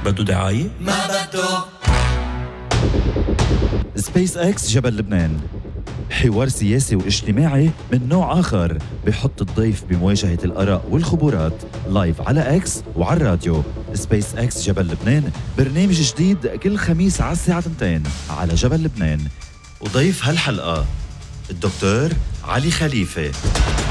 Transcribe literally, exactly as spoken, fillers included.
بده دعاية؟ ما بده. سبيس اكس جبل لبنان، حوار سياسي واجتماعي من نوع آخر، بحط الضيف بمواجهة الآراء والخبرات، لايف على اكس وعلى الراديو. سبيس اكس جبل لبنان، برنامج جديد كل خميس على الساعة اثنتين على جبل لبنان. وضيف هالحلقة الدكتور علي خليفة.